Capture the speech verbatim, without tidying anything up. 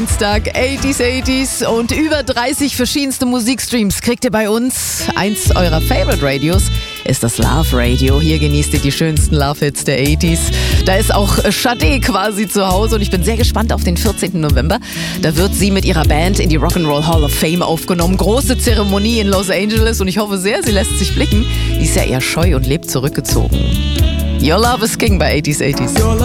Dienstag, achtziger, achtziger und über dreißig verschiedenste Musikstreams kriegt ihr bei uns. Eins eurer Favorite Radios ist das Love Radio. Hier genießt ihr die schönsten Love-Hits der achtziger. Da ist auch Sade quasi zu Hause und ich bin sehr gespannt auf den vierzehnten November. Da wird sie mit ihrer Band in die Rock'n'Roll Hall of Fame aufgenommen. Große Zeremonie in Los Angeles und ich hoffe sehr, sie lässt sich blicken. Die ist ja eher scheu und lebt zurückgezogen. Your Love is King bei achtziger, achtziger.